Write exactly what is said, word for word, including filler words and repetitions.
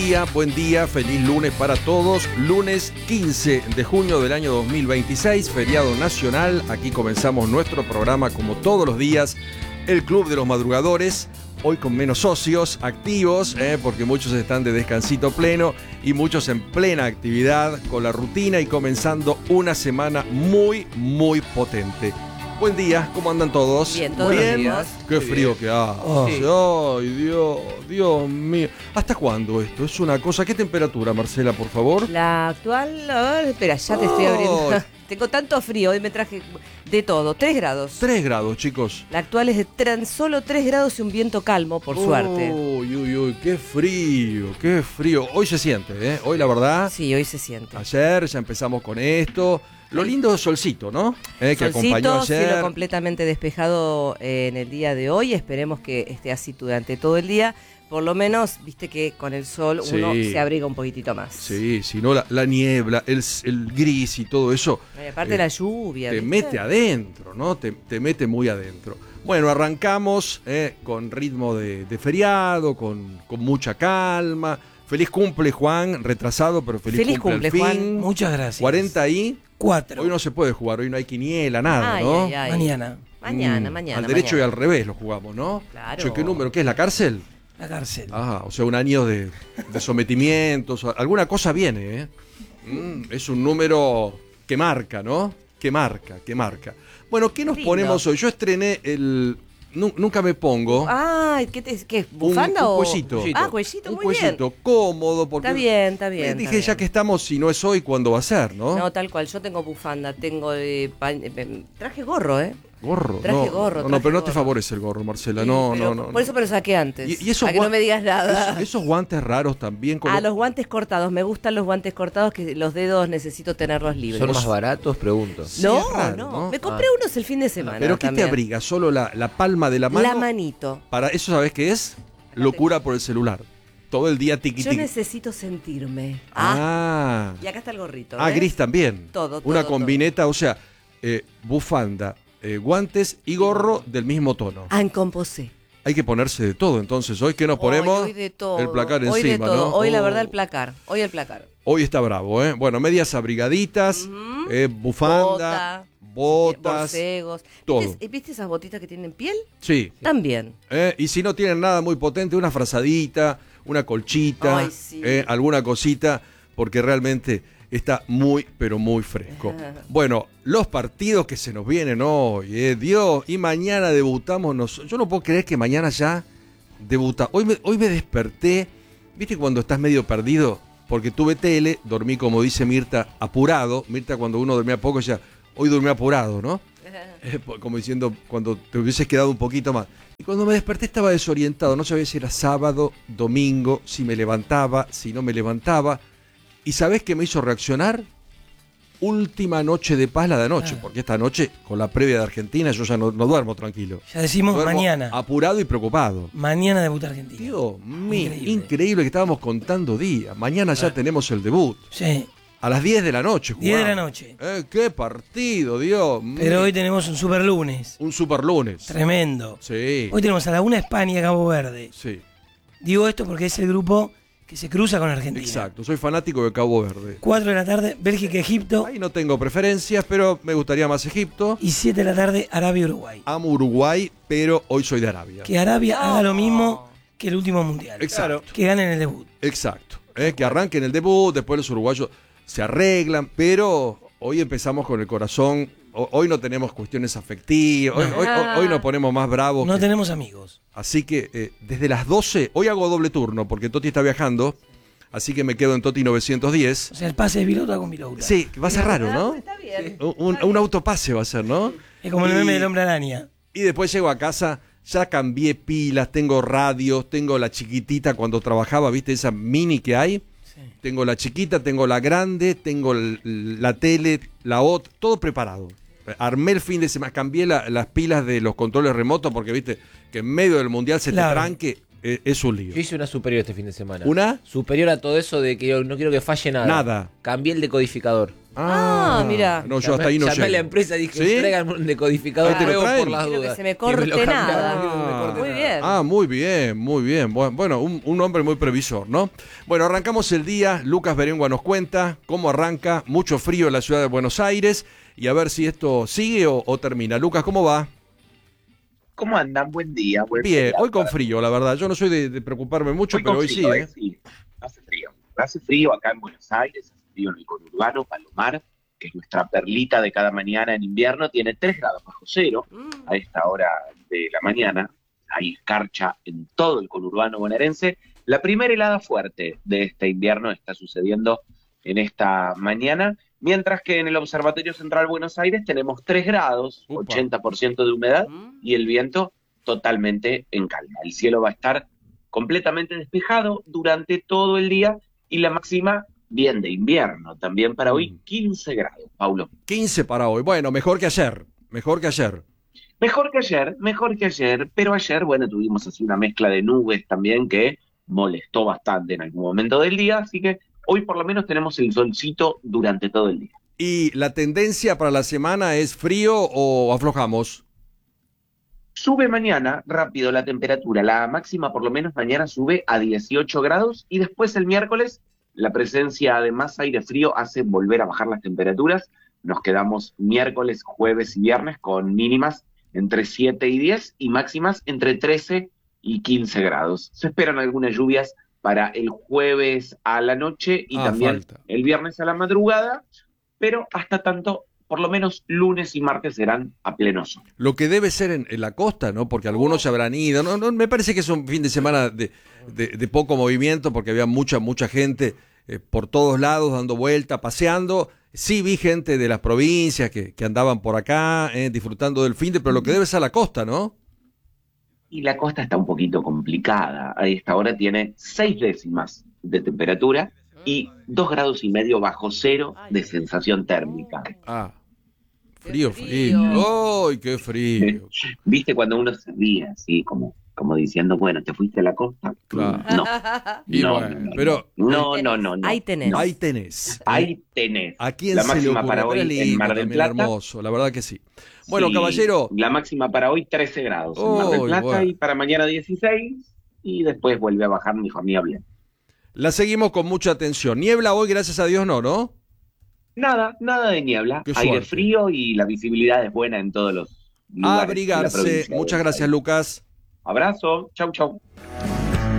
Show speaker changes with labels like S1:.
S1: día, buen día, feliz lunes para todos. Lunes quince de junio del año dos mil veintiséis, feriado nacional. Aquí comenzamos nuestro programa como todos los días, el Club de los Madrugadores. Hoy con menos socios activos, eh, porque muchos están de descansito pleno y muchos en plena actividad con la rutina y comenzando una semana muy, muy potente. Buen día, ¿cómo andan todos?
S2: Bien, todos
S1: ¿Bien?
S2: los días.
S1: Qué
S2: Sí,
S1: frío
S2: bien.
S1: que hace.
S2: Oh. Sí.
S1: Ay, Dios, Dios mío. ¿Hasta cuándo esto? Es una cosa. ¿Qué temperatura, Marcela, por favor?
S2: La actual, a ver, espera, ya te estoy
S1: Oh.
S2: abriendo. Tengo tanto frío, hoy me traje de todo, tres grados.
S1: Tres grados, chicos.
S2: La actual es de tan solo tres grados y un viento calmo, por suerte.
S1: Uy, uy, uy, qué frío, qué frío. Hoy se siente, ¿eh? Hoy la verdad.
S2: Sí, hoy se siente.
S1: Ayer ya empezamos con esto. Lo lindo es solcito, ¿no? Eh, que
S2: Solcito,
S1: acompañó ayer.
S2: cielo completamente despejado eh, en el día de hoy. Esperemos que esté así durante todo el día. Por lo menos, viste que con el sol uno
S1: Sí.
S2: se abriga un poquitito más.
S1: Sí, si no, la, la niebla, el, el gris y todo eso.
S2: Y aparte
S1: eh,
S2: la lluvia.
S1: Te
S2: ¿viste?
S1: mete adentro, ¿no? Te, te mete muy adentro. Bueno, arrancamos eh, con ritmo de, de feriado, con, con mucha calma. Feliz cumple, Juan, retrasado, pero feliz,
S2: Feliz
S1: cumple,
S2: cumple,
S1: al fin.
S2: Juan.
S3: Muchas gracias.
S1: cuarenta y
S3: Cuatro.
S1: Hoy no se puede jugar, hoy no hay quiniela, nada,
S2: Ay,
S1: ¿no?
S2: ay, ay.
S3: Mañana.
S2: Mañana,
S1: Mm,
S2: mañana.
S1: Al derecho
S2: mañana.
S1: y al revés lo jugamos, ¿no?
S2: Claro.
S1: Che, ¿qué número? ¿Qué es la cárcel?
S3: La cárcel.
S1: Ah, o sea, un año de, de sometimientos. Alguna cosa viene, ¿eh? Mm, es un número que marca, ¿no? Que marca, que marca. Bueno, ¿qué nos
S2: Lindo.
S1: ponemos hoy? Yo estrené el... nu- nunca me pongo...
S2: Ay, ¿qué, te, qué es?
S1: un-
S2: ¿Bufanda
S1: un
S2: o...?
S1: cuellito.
S2: Ah, cuellito,
S1: un
S2: muy
S1: cuellito cómodo. Porque
S2: Está bien, está bien.
S1: me
S2: está
S1: dije,
S2: bien.
S1: ya que estamos, si no es hoy, ¿cuándo va a ser, no?
S2: No, tal cual. Yo tengo bufanda, tengo eh, pa- eh, traje gorro, ¿eh?
S1: Gorro.
S2: Traje
S1: no,
S2: gorro,
S1: No, no,
S2: traje
S1: pero no te
S2: gorro.
S1: favorece el gorro, Marcela.
S2: Sí,
S1: no,
S2: pero
S1: no, no.
S2: Por eso me lo saqué antes.
S1: Y- y esos
S2: a que no
S1: guan-
S2: me digas nada.
S1: Esos, esos guantes raros también. Con
S2: A
S1: lo-
S2: los guantes cortados. Me gustan los guantes cortados que los dedos necesito tenerlos libres.
S4: ¿Son más baratos? Pregunto.
S1: Sí,
S2: No,
S1: es raro,
S2: no,
S1: ¿no?
S2: Me compré unos el fin de semana.
S1: ¿Pero qué
S2: también.
S1: te abriga? ¿Solo la, la palma de la mano?
S2: La manito.
S1: Para eso, ¿sabes qué es? Locura por el celular. Todo el día tiqui
S2: Yo
S1: tiqui.
S2: necesito sentirme. Ah.
S1: Ah,
S2: Y acá está el gorrito.
S1: ah
S2: ¿ves?
S1: gris también.
S2: Todo,
S1: Una
S2: todo,
S1: combineta, o sea, eh, bufanda, eh, guantes y gorro del mismo tono.
S2: Ah, en composé.
S1: Hay que ponerse de todo, entonces. Hoy que nos ponemos
S2: Hoy, hoy de todo.
S1: el placar
S2: Hoy
S1: encima,
S2: de todo.
S1: ¿no?
S2: Hoy la
S1: Oh.
S2: verdad el placar. Hoy el placar.
S1: Hoy está bravo, ¿eh? Bueno, medias abrigaditas,
S2: Ujú.
S1: eh, bufanda,
S2: Bota,
S1: botas,
S2: borcegos.
S1: todo.
S2: ¿Viste, ¿Viste esas botitas que tienen piel?
S1: sí.
S2: También.
S1: Eh, y si no tienen nada muy potente, una frazadita, una colchita,
S2: Ay, sí.
S1: eh, alguna cosita, porque realmente está muy, pero muy fresco. Bueno, los partidos que se nos vienen hoy, eh, Dios, y mañana debutamos nosotros. Yo no puedo creer que mañana ya debuta. Hoy me, hoy me desperté, ¿viste cuando estás medio perdido? Porque tuve tele, dormí, como dice Mirta, apurado. Mirta, cuando uno dormía poco, ya, hoy durmió apurado, ¿no? Eh, como diciendo, cuando te hubieses quedado un poquito más. Y cuando me desperté estaba desorientado, no sabía si era sábado, domingo, si me levantaba, si no me levantaba. ¿Y sabés qué me hizo reaccionar? Última noche de paz la de anoche,
S3: Ah.
S1: porque esta noche, con la previa de Argentina, yo ya no, no duermo tranquilo.
S3: Ya decimos
S1: Duermo
S3: mañana.
S1: apurado y preocupado.
S3: Mañana debuta Argentina.
S1: Dios mío, increíble.
S3: Increíble.
S1: que estábamos contando días. Mañana ya
S3: Ah.
S1: tenemos el debut.
S3: Sí.
S1: A las diez de la noche
S3: diez de
S1: jugamos.
S3: la noche.
S1: Eh, ¡Qué partido, Dios mío!
S3: Pero hoy tenemos un super lunes.
S1: Un super lunes.
S3: Tremendo.
S1: Sí.
S3: Hoy tenemos a la una España, Cabo Verde.
S1: Sí,
S3: Digo esto porque es el grupo que se cruza con Argentina.
S1: exacto. Soy fanático de Cabo Verde.
S3: cuatro de la tarde, Bélgica, Egipto.
S1: Ahí no tengo preferencias, pero me gustaría más Egipto.
S3: Y siete de la tarde, Arabia, Uruguay.
S1: Amo Uruguay, pero hoy soy de Arabia.
S3: Que Arabia
S2: No.
S3: haga lo mismo que el último mundial.
S1: Exacto.
S3: Que ganen el debut.
S1: Exacto. Eh, que arranquen el debut, después los uruguayos se arreglan, pero hoy empezamos con el corazón. O- hoy no tenemos cuestiones afectivas. Hoy, hoy- hoy- hoy nos ponemos más bravos.
S3: No
S1: que-
S3: tenemos amigos.
S1: Así que eh, desde las doce, hoy hago doble turno porque Toti está viajando, así que me quedo en Toti novecientos diez.
S3: O sea, el pase de Vilota con Vilota.
S1: Sí, va a ser raro, ¿no?
S2: Está bien.
S1: Un, un autopase va a ser, ¿no?
S3: Es como el
S1: Y-
S3: meme del hombre araña.
S1: Y después llego a casa, ya cambié pilas, tengo radios, tengo la chiquitita cuando trabajaba, ¿viste? Esa mini que hay.
S3: Sí.
S1: Tengo la chiquita, tengo la grande, tengo el- la tele, la otra, todo preparado. Armé el fin de semana, cambié la- las pilas de los controles remotos porque, viste, que en medio del mundial se
S3: Claro.
S1: te tranque, es, es un lío.
S4: Yo hice una superior este fin de semana.
S1: ¿Una?
S4: Superior a todo eso de que yo no quiero que falle nada.
S1: Nada.
S4: Cambié el decodificador.
S2: Ah, mira.
S1: No, yo hasta ahí no
S4: Llamé a la
S1: llego.
S4: empresa y dije,
S1: ¿Sí?
S4: traigan un decodificador
S1: Ah, ¿te lo
S4: nuevo
S1: traen?
S4: por las
S2: Quiero que
S4: dudas.
S2: se me
S4: Y
S2: corte
S4: lo cambiaron,
S2: nada.
S4: no quiero que se me corte
S2: Muy
S4: nada.
S2: bien.
S1: Ah, muy bien, muy bien. Bu- Bueno, un, un hombre muy previsor, ¿no? Bueno, arrancamos el día. Lucas Berengua nos cuenta cómo arranca. Mucho frío en la ciudad de Buenos Aires. Y a ver si esto sigue o, o termina. Lucas, ¿cómo va?
S5: ¿Cómo andan? Buen día. Buen
S1: Bien,
S5: día.
S1: hoy con frío, la verdad. Yo no soy de, de preocuparme mucho,
S5: Hoy
S1: pero
S5: con
S1: hoy
S5: frío,
S1: sí, ¿eh?
S5: Sí, hace frío. Hace frío acá en Buenos Aires, hace frío en el conurbano, Palomar, que es nuestra perlita de cada mañana en invierno, tiene tres grados bajo cero a esta hora de la mañana. Hay escarcha en todo el conurbano bonaerense. La primera helada fuerte de este invierno está sucediendo en esta mañana, mientras que en el Observatorio Central Buenos Aires tenemos tres grados,
S1: Upa.
S5: ochenta por ciento de humedad y el viento totalmente en calma. El cielo va a estar completamente despejado durante todo el día y la máxima bien de invierno. También para hoy quince grados, Paulo.
S1: quince para hoy. Bueno, mejor que ayer. Mejor que ayer.
S5: Mejor que ayer, mejor que ayer, pero ayer, bueno, tuvimos así una mezcla de nubes también que molestó bastante en algún momento del día, así que hoy por lo menos tenemos el solcito durante todo el día.
S1: ¿Y la tendencia para la semana es frío o aflojamos?
S5: Sube mañana rápido la temperatura, la máxima por lo menos mañana sube a dieciocho grados y después el miércoles la presencia de más aire frío hace volver a bajar las temperaturas. Nos quedamos miércoles, jueves y viernes con mínimas entre siete y diez y máximas entre trece y quince grados. Se esperan algunas lluvias para el jueves a la noche y
S1: Ah,
S5: también
S1: falta.
S5: el viernes a la madrugada, pero hasta tanto, por lo menos lunes y martes serán a pleno sol.
S1: Lo que debe ser en, en la costa, ¿no? Porque algunos se habrán ido. No, no, me parece que es un fin de semana de, de, de poco movimiento porque había mucha, mucha gente eh, por todos lados dando vuelta, paseando. Sí vi gente de las provincias que, que andaban por acá eh, disfrutando del fin de, pero lo que debe ser la costa, ¿no?
S5: Y la costa está un poquito complicada. A esta hora tiene seis décimas de temperatura y dos grados y medio bajo cero de sensación térmica.
S1: Ah, frío,
S2: Qué
S1: frío.
S2: frío.
S1: ¡Ay, qué frío!
S5: ¿Viste cuando uno se ríe así, como, como diciendo, bueno, ¿te fuiste a la costa?
S1: Claro.
S5: No,
S1: Y
S5: no,
S1: bueno,
S5: no, no,
S1: pero-
S5: no, no, no, no.
S2: Ahí tenés.
S5: no.
S1: Ahí tenés.
S5: Ahí tenés.
S1: ¿A quién
S5: La
S1: se le
S5: máxima
S1: ocurre?
S5: para hoy
S1: Pero es
S5: en
S1: lindo
S5: Mar del
S1: también,
S5: Plata.
S1: hermoso, la verdad que sí. Bueno,
S5: Sí,
S1: caballero,
S5: La máxima para hoy trece grados en Mar del
S1: Uy,
S5: Plata
S1: bueno.
S5: y para mañana dieciséis y después vuelve a bajar mi familia bien.
S1: la seguimos con mucha atención. Niebla hoy, gracias a Dios, no, ¿no?
S5: Nada, nada de niebla,
S1: Qué
S5: aire
S1: suerte.
S5: frío y la visibilidad es buena en todos los lugares. de la
S1: Abrigarse.
S5: provincia de
S1: Muchas
S5: Buenos
S1: gracias,
S5: Aires.
S1: Lucas.
S5: Abrazo, chau, chau.